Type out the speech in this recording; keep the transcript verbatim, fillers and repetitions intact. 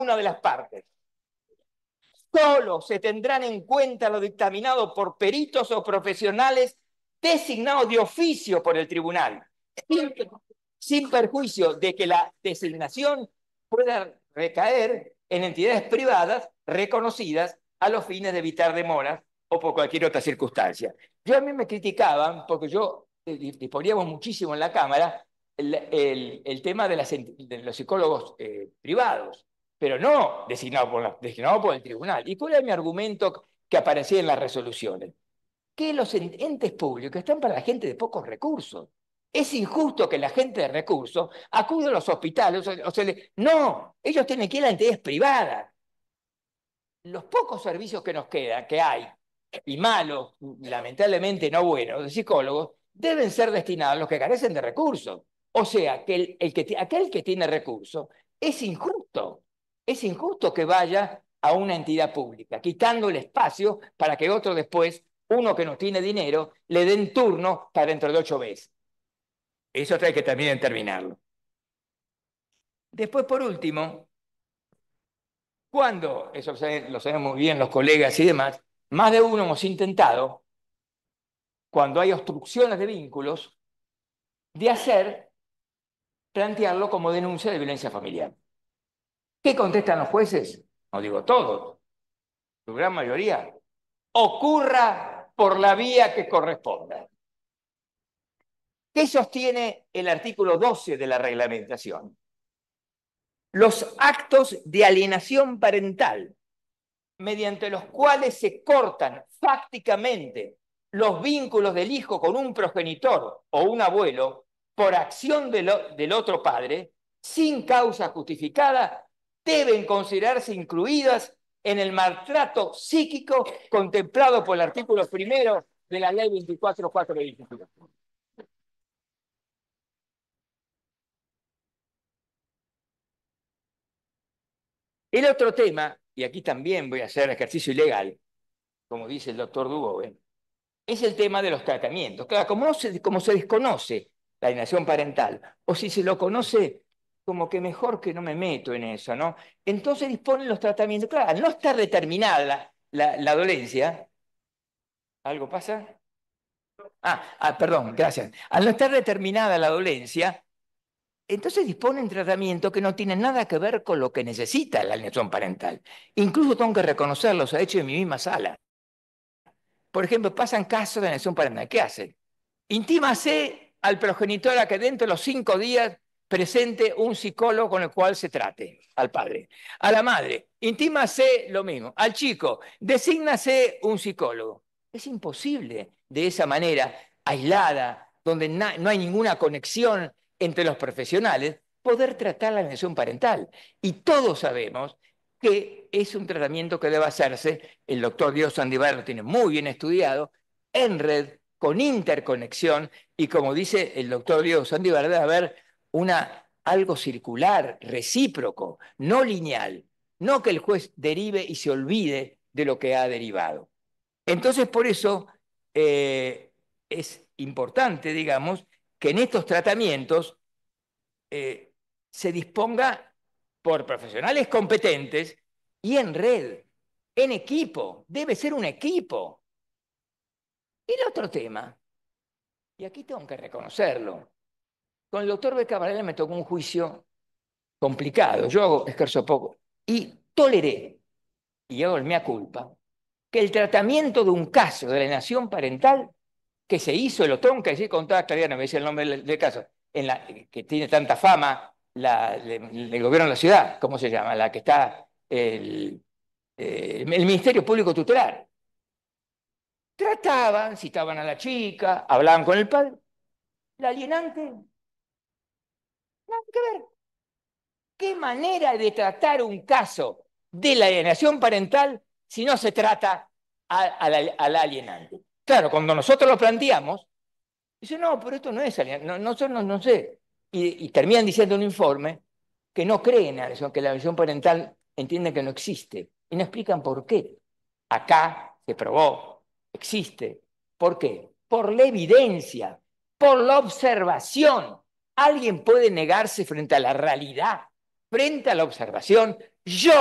una de las partes. Solo se tendrán en cuenta lo dictaminado por peritos o profesionales designados de oficio por el tribunal, sin, sin perjuicio de que la designación pueda recaer en entidades privadas reconocidas a los fines de evitar demoras o por cualquier otra circunstancia. Yo a mí me criticaban, porque yo eh, disponíamos muchísimo en la Cámara, el, el, el tema de, las, de los psicólogos eh, privados, pero no designado por, la, designado por el tribunal. ¿Y cuál era mi argumento que aparecía en las resoluciones? Que los entes públicos están para la gente de pocos recursos. Es injusto que la gente de recursos acude a los hospitales. O, o se le... No, ellos tienen que ir a entidades privadas. Los pocos servicios que nos quedan, que hay, y malos, lamentablemente no buenos, de psicólogos, deben ser destinados a los que carecen de recursos. O sea, que, el, el que aquel que tiene recursos es injusto. Es injusto que vaya a una entidad pública, quitando el espacio para que otro después, uno que no tiene dinero, le den turno para dentro de ocho meses. Eso hay que también terminarlo. Después, por último, cuando, eso lo saben muy bien los colegas y demás, más de uno hemos intentado, cuando hay obstrucciones de vínculos, de hacer, plantearlo como denuncia de violencia familiar. ¿Qué contestan los jueces? No digo todos, su gran mayoría. Ocurra por la vía que corresponda. ¿Qué sostiene el artículo doce de la reglamentación? Los actos de alienación parental, mediante los cuales se cortan fácticamente los vínculos del hijo con un progenitor o un abuelo por acción de lo, del otro padre, sin causa justificada, deben considerarse incluidas en el maltrato psíquico contemplado por el artículo primero de la ley veinticuatro mil cuatrocientos veintidós. El otro tema, y aquí también voy a hacer ejercicio ilegal, como dice el doctor Dubove, es el tema de los tratamientos. Claro, como, no se, como se desconoce la alienación parental, o si se lo conoce, como que mejor que no me meto en eso, ¿no? Entonces disponen los tratamientos. Claro, al no estar determinada la, la, la dolencia, ¿algo pasa? Ah, ah, perdón, gracias. Al no estar determinada la dolencia, entonces disponen tratamientos que no tienen nada que ver con lo que necesita la alienación parental. Incluso tengo que reconocerlo, se ha hecho en mi misma sala. Por ejemplo, pasan casos de alienación parental. ¿Qué hacen? Intímase al progenitor a que dentro de los cinco días presente un psicólogo con el cual se trate, al padre. A la madre, intímase lo mismo. Al chico, desígnase un psicólogo. Es imposible de esa manera, aislada, donde no hay ninguna conexión entre los profesionales, poder tratar la alienación parental. Y todos sabemos que es un tratamiento que debe hacerse, el doctor Diego Sandivar lo tiene muy bien estudiado, en red, con interconexión, y como dice el doctor Diego Sandivar, debe haber una, algo circular, recíproco, no lineal, no que el juez derive y se olvide de lo que ha derivado. Entonces, por eso eh, es importante, digamos, que en estos tratamientos eh, se disponga por profesionales competentes y en red, en equipo, debe ser un equipo. El otro tema, y aquí tengo que reconocerlo, con el doctor Beca Varela me tocó un juicio complicado, yo hago, ejerzo poco, y toleré, y hago el mea culpa, que el tratamiento de un caso de alienación parental que se hizo, lo tengo que decir con toda claridad, no me dice el nombre del, del caso, en la, que tiene tanta fama la, el, el gobierno de la ciudad, ¿cómo se llama? La que está el, eh, el Ministerio Público Tutelar. Trataban, citaban a la chica, hablaban con el padre, la alienante, nada que ver. ¿Qué manera de tratar un caso de la alienación parental si no se trata al a alienante? Claro, cuando nosotros lo planteamos, dice, no, pero esto no es alienación, no, nosotros no, no sé. Y, y terminan diciendo un informe que no creen en eso, que la alienación parental entienden que no existe. Y no explican por qué. Acá se probó, existe. ¿Por qué? Por la evidencia, por la observación. ¿Alguien puede negarse frente a la realidad frente a la observación, yo